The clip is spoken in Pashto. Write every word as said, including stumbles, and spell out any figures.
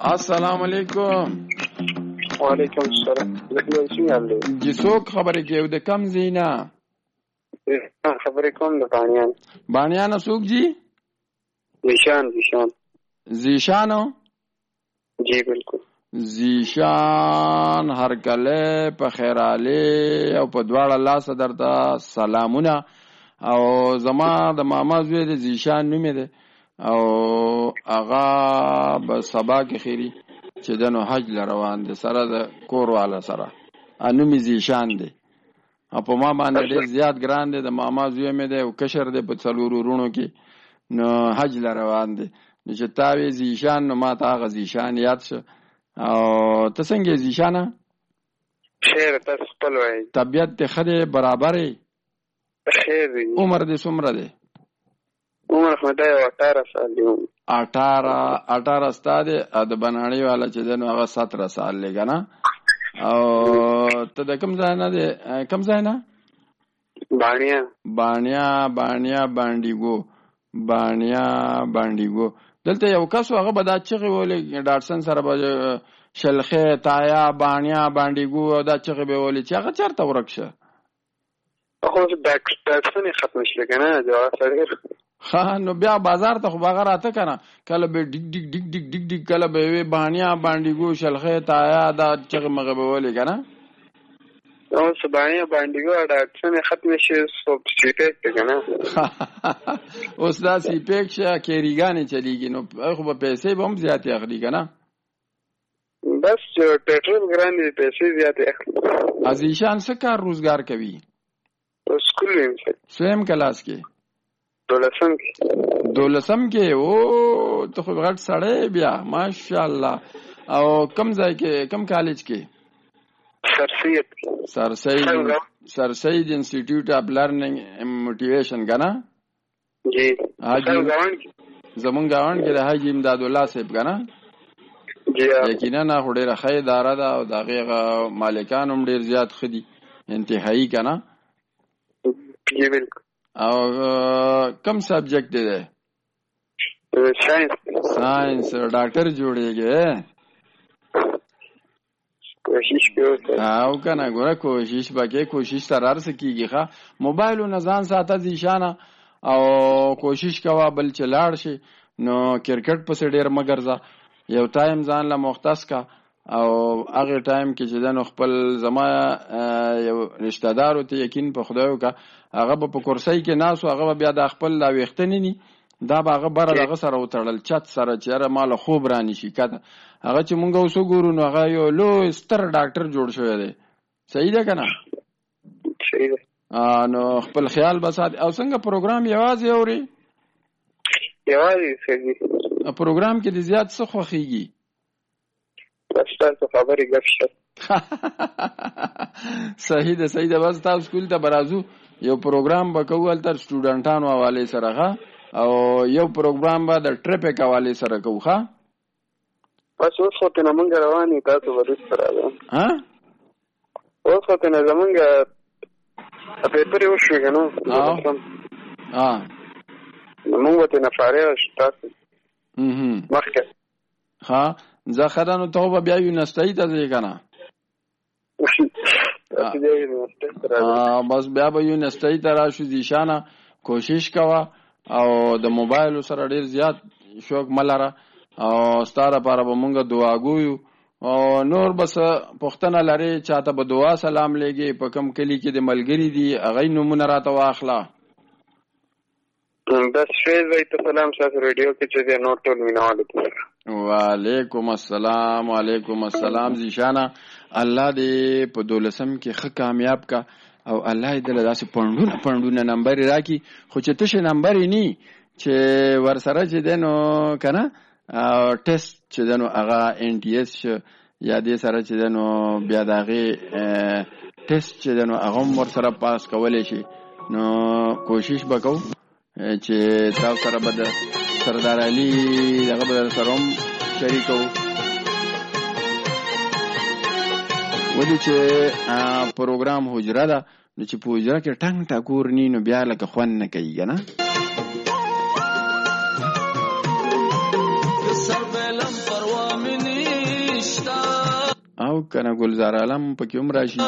السلام علیکم. وعلیکم السلام. جی څوک خبرې کوي د کم زینا؟ خبرې کوم د بانیان. بانیان څوک جی؟ زیشان. زیشان زیشانو؟ جی بالکل. زیشان هر کله په خیراله او په دواړه لاس درته سلامونه. او زما د ماما زوی د زیشان نوم دی او هغه به سبا کې خیری چې دنو حج لروان دي سره د کور والا سره انو می زیشان دی. په ما باندې ډېر زیات ګران دی. د ماما زوی مې دی او کشر دی په څلورو رونو کې نو حج لروان دی. نو چې تاوی زیشان نو ما ته هغه زیشان یاد شو. او ته څنګه زیشانه؟ خیر تاسو خپل وایي. طبیعت دې ښه دی برابر یې؟ خیر دی. عمر دې څومره دی؟ عمر خو دا یو اٹھارہ سال دی. اٹھارہ اٹھارہ ستا دی او د بناړي والا چې دی نو هغه سترہ سال دی که نه؟ او ته د کوم ځای نه دی؟ کوم ځای نه؟ بانیا. بانیا بانیا بانډیګو بانیا بانډیګو. دلته یو کس هغه به دا چغې ویلې ډاټسن سره به شلخې تایا بانیا بانډیګو او دا چغې به ویلې چې هغه چېرته ورک شه؟ خو ډاټسن یې ختم شوې که نه جواب سړی. ښه نو بیا بازار ته خو به هغه راته که نه کله به ډیک ډیک ډیک ډیک ډیک ډیک کله به یې بانیا بانډیګو شلخې تایا دا چغې مغې به ویلې که نه؟ اوس بانیا بانډیګو ډاټسن یې ختم شي سیپیک دی که نه؟ اوس دا سیپیک شه کیریګانې چلیږي نو خو به پیسې به هم زیاتې اخلي که نه؟ بس پیټرول ګران دی پیسې زیاتې اخلي. زیشان څه کار روزګار کوي؟ سکول یم. سویم کلاس کې؟ دولسم کې. دولسم کې؟ او ته خو غټ سړی بیا ماشاءالله. او کم ځای کې کم کالج کې؟ سر سید. سر سید سر سید انسټیټیوټ اف لرنینګ موټیویشن که نه؟ جی. زمونږ ګاونډ کې د حاجي امداد الله صاحب که نه؟ جی. یقینا خو ډېره ښه اداره ده او د هغې مالکان هم ډېر زیات ښه دي انتهایي که نه؟ جی بالکل. او کم سبجیکٹ دی؟ سائنس. سائنس. ډاکټر جوړېږي؟ کوشش کوو. او که نه ګوره کوشش به کې کوشش سره هر څه کېږي. ښه موبایلو نه ځان ساته زیشانه او کوشش کوه بل چې لاړ شي نو کرکټ پسې ډېر مه ګرځه. یو ټایم ځان له مختص کا او هغه ټایم کې چې دنو خپل زما یو رشتہ دارو ته یقین په خدای وکړه هغه به په کرسۍ کې ناست و هغه به بیا د خپل دا ویښته نه ني دا به هغه بره دغه سره وتړل چت سره چې یاره ماله خوب راني شي کته هغه چې مونږ اوس وګورو نو هغه یو لوی ستر ډاکټر جوړ شوی دی. صحیح ده که نه؟ صحیح ده. نو خپل خیال به ساتي. او څنګه پروګرام یوازې اوري؟ یوازې صحیح. پروګرام کې د زیات څه خوښېږي؟ بس تاسو خبرې ګپ شپ. صحیح ده صحیح ده. بس تاسو سکول ته به راځو یو پروګرام به کوو هلته سټوډنټانو حوالې سره ښه او یو پروګرام به د ټریپک حوالې سره کوو. ښه بس اوس خو تېنه مونږ روان یو تاسو به وروسته راځم. اوس خو تېنه زمونږ پیپرې وشوې که نه مونږ به تېنه فارغ شو تاسو مخکې. ښه زه ښه ده نو ته خو به بیا یونیورسټۍ ته ځې که نه؟ بس بیا به یونیورسټۍ ته راشو. زیشانه کوشش کوه او د موبایلو سره ډېر زیات شوق مه لره او ستا لپاره به مونږ دعاګو یو او نور بس پوښتنه لرې چاته به دعا سلام لېږې په کوم کلي کې د ملګري دي هغوی نومونه راته واخله. بس فیض بھائی ته سلام ستاسو ریډیو کې چې دی نور ټول مینوالو ته. وعلیکم السلام وعلیکم السلام. زیشانه الله دې په دولسم کې ښه کامیاب کا او الله دې دله داسې پنډونه پنډونه نمبرې راکړي خو چې تشې نمبرې ني چې ورسره چې دی نو که نه ټیسټ چې دی نو هغه این ټي ایس یا دې سره چې دی نو بیا د هغې ټیسټ چې دی نو هغه هم ورسره پاس کولی شي. نو کوشش به کوو چې تاسو سره به د سردار علي هغه به در سره هم شریکو ولې چې پروګرام حجره ده نو چې په حجره کې ټنګ ټاکور ني نو بیا لکه خوند نه کوي که نه؟ سر بلم پروا منی کنه ګلزار عالم پکې هم راشي.